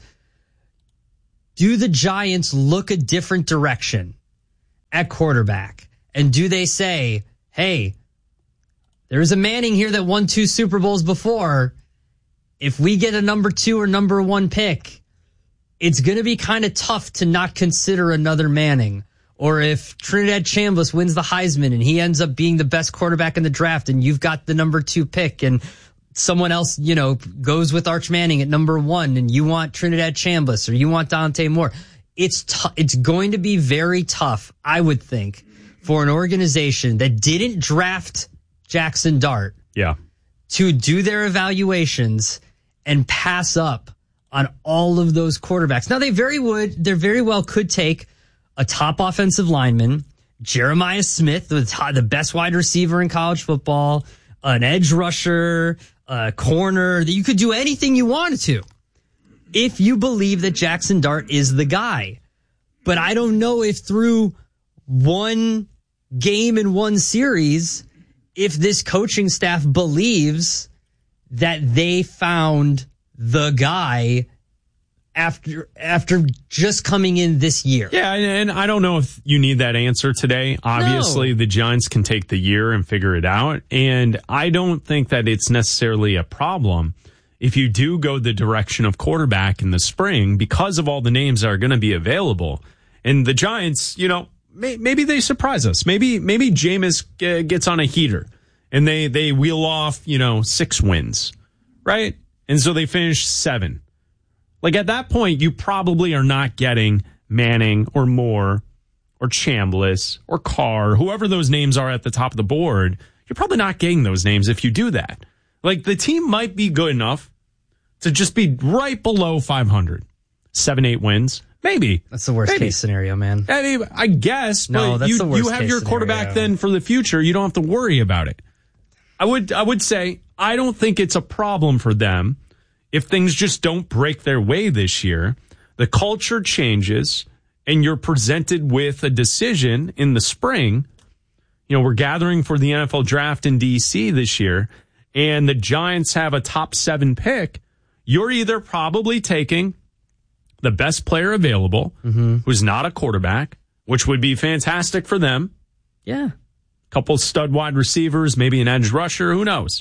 do the Giants look a different direction at quarterback? And do they say, hey, there's a Manning here that won 2 Super Bowls before. If we get a number 2 or number 1 pick, it's going to be kind of tough to not consider another Manning. Or if Trinidad Chambliss wins the Heisman and he ends up being the best quarterback in the draft and you've got the number 2 pick and someone else, goes with Arch Manning at number 1 and you want Trinidad Chambliss or you want Dante Moore. It's going to be very tough, I would think, for an organization that didn't draft Jackson Dart to do their evaluations and pass up on all of those quarterbacks. Now, they very well could take a top offensive lineman, Jeremiah Smith, the best wide receiver in college football, an edge rusher, a corner. You could do anything you wanted to if you believe that Jackson Dart is the guy. But I don't know if through one game in one series, if this coaching staff believes that they found the guy after just coming in this year. Yeah, and I don't know if you need that answer today. Obviously, the Giants can take the year and figure it out. And I don't think that it's necessarily a problem if you do go the direction of quarterback in the spring because of all the names that are going to be available. And the Giants, maybe they surprise us. Maybe Jameis gets on a heater and they wheel off, 6 wins, right? And so they finish 7. Like at that point, you probably are not getting Manning or Moore or Chambliss or Carr, whoever those names are at the top of the board. You're probably not getting those names if you do that. Like the team might be good enough to just be right below 500, 7-8 wins. Maybe. That's the worst case scenario, man. I guess. No, but that's the worst you have case your quarterback scenario. then for the future. You don't have to worry about it. I would say I don't think it's a problem for them if things just don't break their way this year. The culture changes and you're presented with a decision in the spring. We're gathering for the NFL draft in DC this year and the Giants have a top 7 pick. You're either probably taking the best player available, who's not a quarterback, which would be fantastic for them. Yeah. Couple stud wide receivers, maybe an edge rusher, who knows?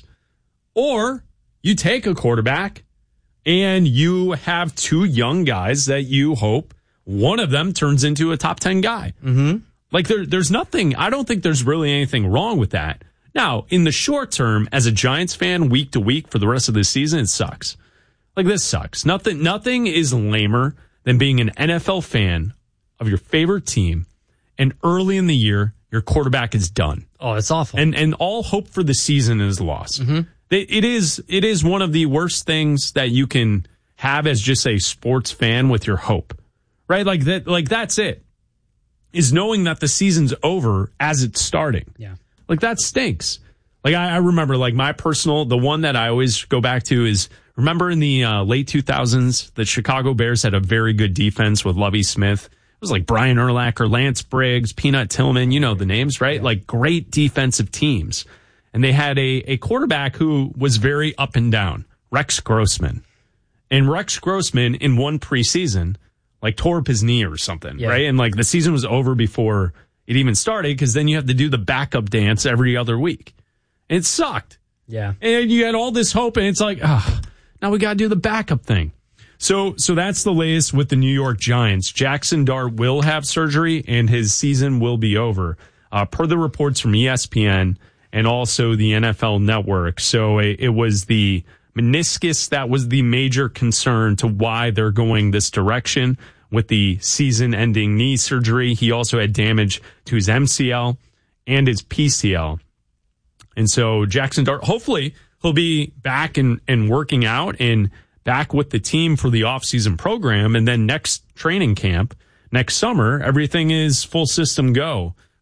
Or you take a quarterback and you have 2 young guys that you hope one of them turns into a top 10 guy. Like there's nothing, I don't think there's really anything wrong with that. Now, in the short term, as a Giants fan, week to week for the rest of the season, it sucks. Like this sucks. Nothing is lamer than being an NFL fan of your favorite team and early in the year, your quarterback is done. Oh, it's awful. And all hope for the season is lost. It is one of the worst things that you can have as just a sports fan with your hope, right? Like that's it, is knowing that the season's over as it's starting. Yeah. Like that stinks. Like I remember the one that I always go back to is, remember in the late 2000s, the Chicago Bears had a very good defense with Lovie Smith. It was like Brian Urlacher, Lance Briggs, Peanut Tillman, the names, right? Yeah. Like great defensive teams. And they had a quarterback who was very up and down, Rex Grossman. And Rex Grossman in one preseason, tore up his knee or something, right? And the season was over before it even started because then you have to do the backup dance every other week. And it sucked. Yeah. And you had all this hope and it's now we got to do the backup thing. So that's the latest with the New York Giants. Jackson Dart will have surgery and his season will be over, per the reports from ESPN and also the NFL Network. So it was the meniscus that was the major concern to why they're going this direction with the season-ending knee surgery. He also had damage to his MCL and his PCL. And so Jackson Dart, hopefully he'll be back and working out and back with the team for the offseason program. And then next training camp, next summer, everything is full system go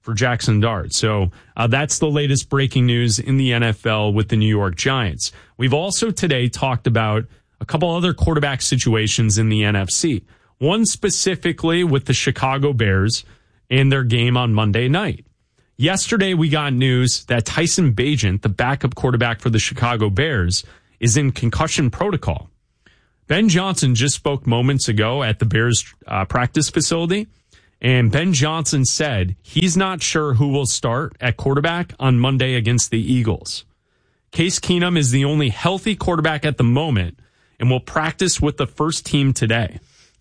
for Jackson Dart. So that's the latest breaking news in the NFL with the New York Giants. We've also today talked about a couple other quarterback situations in the NFC. One specifically with the Chicago Bears and their game on Monday night. Yesterday, we got news that Tyson Bagent, the backup quarterback for the Chicago Bears, is in concussion protocol. Ben Johnson just spoke moments ago at the Bears practice facility, and Ben Johnson said he's not sure who will start at quarterback on Monday against the Eagles. Case Keenum is the only healthy quarterback at the moment and will practice with the first team today.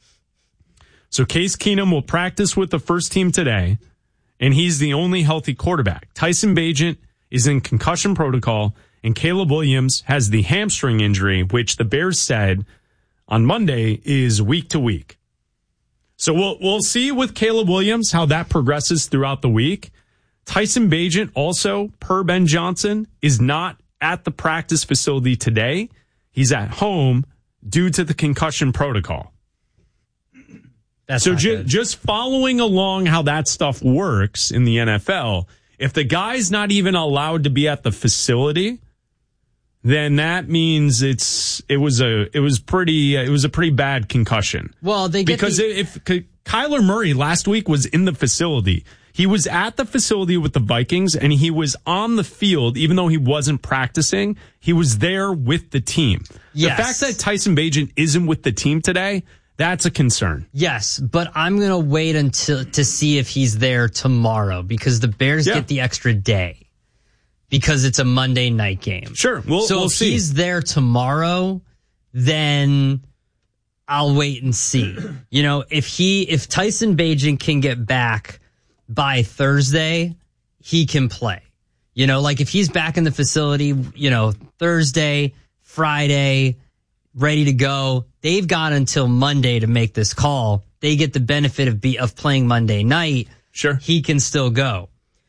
So Case Keenum will practice with the first team today, and he's the only healthy quarterback. Tyson Bagent is in concussion protocol, and Caleb Williams has the hamstring injury, which the Bears said on Monday is week to week. So we'll see with Caleb Williams how that progresses throughout the week. Tyson Bagent also, per Ben Johnson, is not at the practice facility today. He's at home due to the concussion protocol. That's so just following along how that stuff works in the NFL, if the guy's not even allowed to be at the facility, then that means it was a pretty bad concussion. Well, because if Kyler Murray last week was in the facility, he was at the facility with the Vikings and he was on the field, even though he wasn't practicing, he was there with the team. Yes. The fact that Tyson Bagent isn't with the team today, that's a concern. Yes, but I'm going to wait to see if he's there tomorrow because the Bears get the extra day because it's a Monday night game. Sure, we'll see. If he's there tomorrow, then I'll wait and see. You know, if Tyson Bagent can get back by Thursday, he can play. You know, like if he's back in the facility, you know, Thursday, Friday, ready to go. They've got until Monday to make this call. They get the benefit of playing Monday night. Sure. He can still go.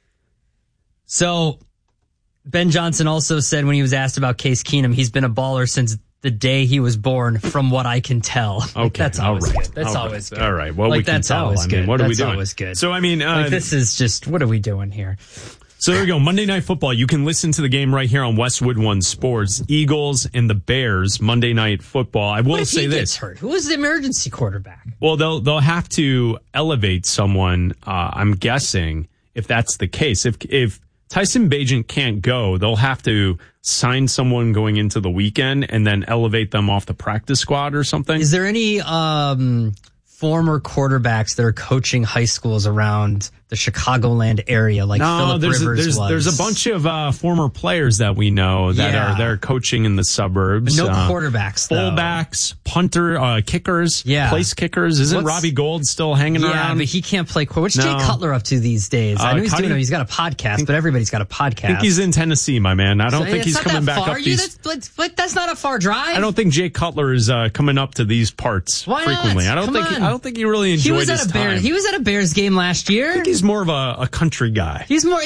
So Ben Johnson also said when he was asked about Case Keenum, he's been a baller since the day he was born, from what I can tell. Okay. That's always all right. good. That's all always right. good. All right. Well, like, we can that's tell. Always good. What are we doing? That's always good. So, I mean, like, this is just, what are we doing here? So there we go. Monday Night Football. You can listen to the game right here on Westwood One Sports. Eagles and the Bears, Monday Night Football. I will say this. Gets hurt? Who is the emergency quarterback? Well, they'll have to elevate someone, I'm guessing, if that's the case. If Tyson Bagent can't go, they'll have to sign someone going into the weekend and then elevate them off the practice squad or something. Is there any former quarterbacks that are coaching high schools around the Chicagoland area, like Phillip Rivers was? There's a bunch of former players that we know that are there coaching in the suburbs. No quarterbacks, though. Fullbacks, punter, kickers, place kickers. Isn't Robbie Gould still hanging around? Yeah, but he can't play. What's Jay Cutler up to these days? I know he's doing it. He's got a podcast, but everybody's got a podcast. I think he's in Tennessee, my man. I don't think he's coming back up these. That's not a far drive. I don't think Jay Cutler is coming up to these parts frequently. Not? I don't think he really enjoyed his time. He was at a Bears game last year. I think he's more of a country guy. He's more.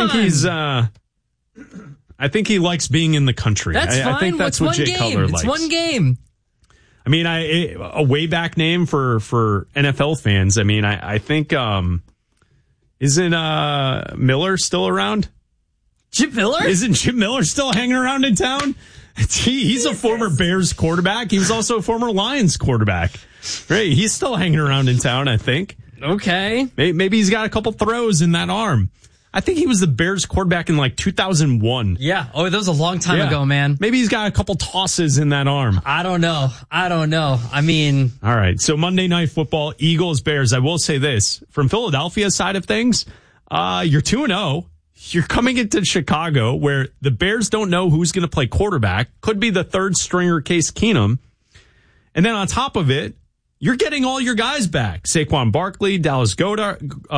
I think he likes being in the country. That's fine. I think that's what Jay Cutler likes. It's one game. I mean, a way back name for NFL fans. I mean, I think isn't Miller still around? Chip Miller? Isn't Chip Miller still hanging around in town? He's a former Bears quarterback. He was also a former Lions quarterback. Right? He's still hanging around in town, I think. Okay. Maybe he's got a couple throws in that arm. I think he was the Bears quarterback in like 2001. Yeah. Oh, that was a long time ago, man. Maybe he's got a couple tosses in that arm. I don't know. I mean. All right. So Monday Night Football, Eagles, Bears. I will say this. From Philadelphia's side of things, you're 2-0. You're coming into Chicago where the Bears don't know who's going to play quarterback. Could be the third stringer Case Keenum. And then on top of it, you're getting all your guys back. Saquon Barkley, Dallas Goedert.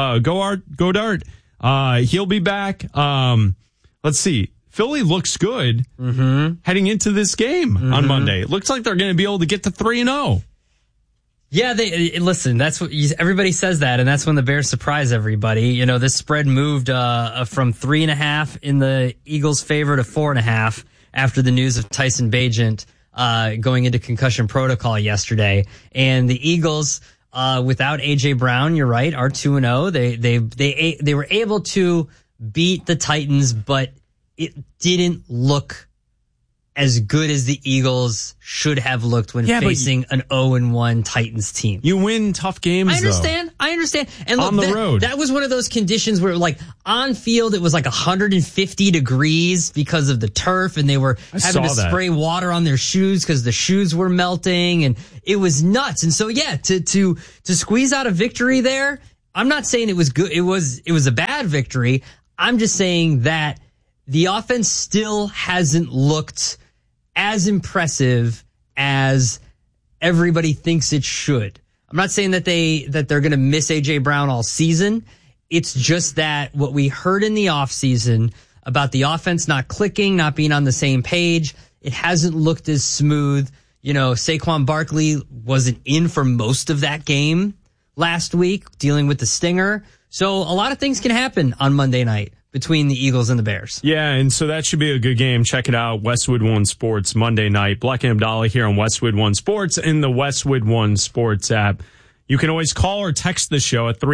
He'll be back. Let's see. Philly looks good heading into this game on Monday. It looks like they're going to be able to get to 3-0. Yeah, listen, that's what everybody says that, and that's when the Bears surprise everybody. You know, this spread moved from 3.5 in the Eagles' favor to 4.5 after the news of Tyson Bagent going into concussion protocol yesterday. And the Eagles without A.J. Brown, you're right, are 2-0. They were able to beat the Titans, but it didn't look as good as the Eagles should have looked when facing an 0-1 Titans team. You win tough games, I understand. And look, on the road. That was one of those conditions where, like, on field, it was like 150 degrees because of the turf, and they were having to spray water on their shoes because the shoes were melting, and it was nuts. And so, yeah, to squeeze out a victory there, I'm not saying it was good. It was a bad victory. I'm just saying that the offense still hasn't looked as impressive as everybody thinks it should. I'm not saying that they're going to miss A.J. Brown all season. It's just that what we heard in the offseason about the offense not clicking, not being on the same page, it hasn't looked as smooth. You know, Saquon Barkley wasn't in for most of that game last week, dealing with the stinger. So a lot of things can happen on Monday night between the Eagles and the Bears. Yeah, and so that should be a good game. Check it out, Westwood One Sports, Monday night. Black and Abdallah here on Westwood One Sports in the Westwood One Sports app. You can always call or text the show at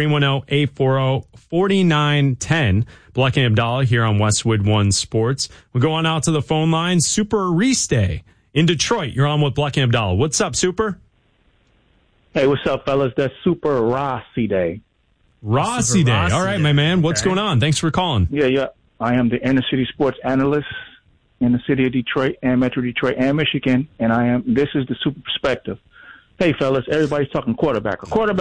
310-840-4910. Black and Abdallah here on Westwood One Sports. We'll go on out to the phone line. Super Restay in Detroit. You're on with Black and Abdallah. What's up, Super? Hey, what's up, fellas? That's Super Rossi Day. Rossi Day. All right, my man. What's going on? Thanks for calling. Yeah. I am the inner city sports analyst in the city of Detroit and Metro Detroit and Michigan, and this is the Super Perspective. Hey, fellas, everybody's talking quarterback.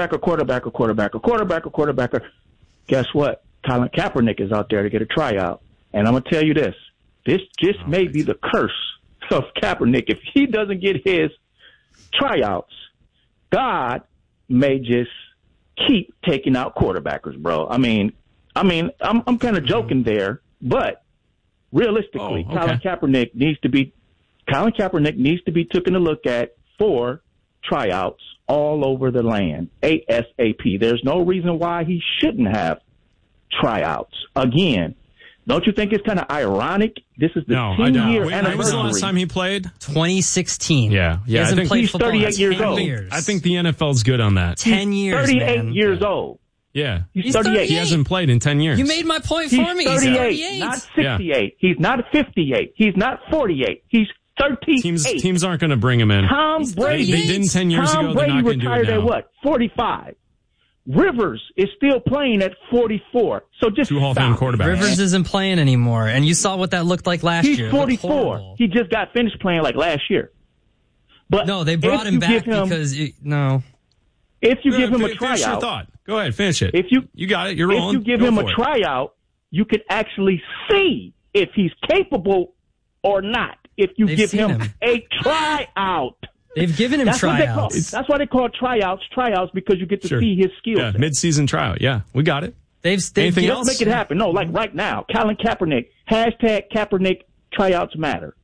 Guess what? Colin Kaepernick is out there to get a tryout. And I'm going to tell you this. This just may be the curse of Kaepernick. If he doesn't get his tryouts, God may just keep taking out quarterbackers, bro. I mean, I'm kind of joking there, but realistically, Colin Kaepernick needs to be taken a look at for tryouts all over the land, ASAP. There's no reason why he shouldn't have tryouts. Again, don't you think it's kind of ironic? This is the 10-year anniversary. When was the last time he played? 2016. Yeah. He hasn't played he's 38 years old. I think the NFL's good on that. 10 years, 38 years old. Yeah. He's 38. He hasn't played in 10 years. You made my point He's for me. 38, He's 38. not 68. Yeah. He's not 58. He's not 48. He's 38. Teams aren't going to bring him in. Tom Brady. They didn't 10 years ago. They're not going to do it now. Retired at what? 45. Rivers is still playing at 44. So just two Hall of Fame quarterbacks. Rivers isn't playing anymore, and you saw what that looked like last year. He's 44. He just got finished playing like last year. But no, they brought him back because if you give him a tryout, finish your thought. Go ahead, finish it. You got it. You're rolling. If you give him a tryout, you could actually see if he's capable or not. If you give him a tryout. They've given him tryouts. That's why they call tryouts because you get to see his skills. Yeah, mid-season tryout. Yeah, we got it. Anything else? Make it happen. No, like right now, Colin Kaepernick. #Kaepernick tryouts matter.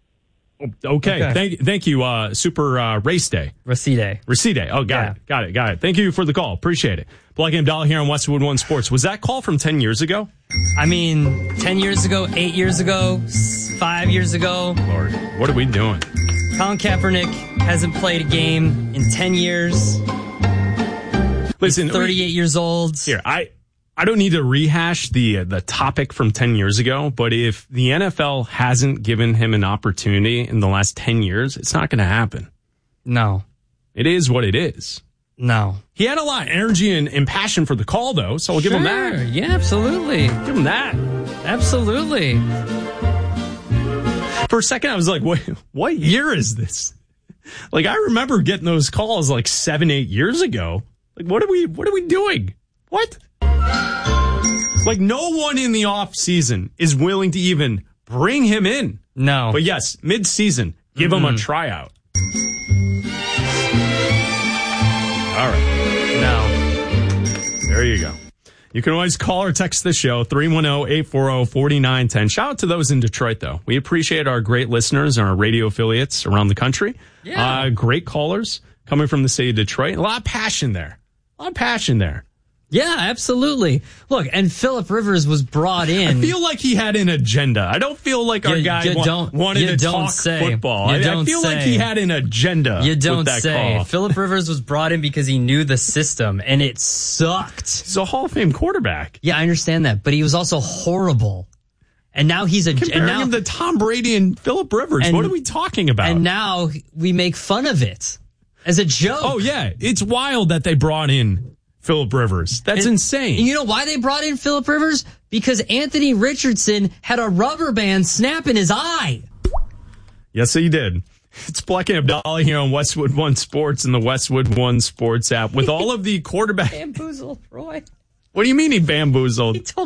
Okay. Thank you, Super Race Day. Racide. Oh, got it. Thank you for the call. Appreciate it. Black and Abdallah here on Westwood One Sports. Was that call from 10 years ago? I mean, 10 years ago, 8 years ago, 5 years ago. Lord, what are we doing? Colin Kaepernick hasn't played a game in 10 years. Listen, he's 38 years old. Here, I don't need to rehash the topic from 10 years ago, but if the NFL hasn't given him an opportunity in the last 10 years, it's not going to happen. No. It is what it is. No. He had a lot of energy and passion for the call, though, so I'll give him that. Yeah, absolutely. Give him that. Absolutely. For a second, I was like, what year is this? Like, I remember getting those calls like 7-8 years ago. Like, what are we doing? What? Like, no one in the off season is willing to even bring him in. No. But yes, mid-season, give him a tryout. All right. No. There you go. You can always call or text the show, 310-840-4910. Shout out to those in Detroit, though. We appreciate our great listeners and our radio affiliates around the country. Yeah. Great callers coming from the city of Detroit. A lot of passion there. Yeah, absolutely. Look, and Phillip Rivers was brought in. I feel like he had an agenda. I don't feel like our guy wanted to talk football. I feel like he had an agenda. You don't with that say. call. Phillip Rivers was brought in because he knew the system, and it sucked. He's a Hall of Fame quarterback. Yeah, I understand that, but he was also horrible. And now he's comparing him to Tom Brady and Phillip Rivers. What are we talking about? And now we make fun of it as a joke. Oh yeah, it's wild that they brought in Phillip Rivers. That's insane. And you know why they brought in Phillip Rivers? Because Anthony Richardson had a rubber band snap in his eye. Yes, he did. It's Black and Abdallah here on Westwood One Sports and the Westwood One Sports app with all of the quarterback. Bamboozled, Roy. What do you mean he bamboozled? He told